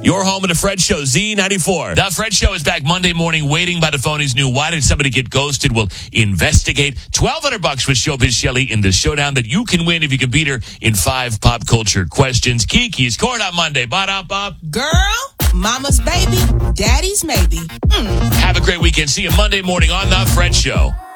Your home of the Fred Show, Z94. The Fred Show is back Monday morning, waiting by the phone. He's new. Why did somebody get ghosted? We'll investigate. $1,200 with Showbiz Shelly in the showdown that you can win if you can beat her in 5 pop culture questions. Kiki's Corn on Monday. Ba-da-bop. Girl, mama's baby, daddy's maybe. Have a great weekend. See you Monday morning on The Fred Show.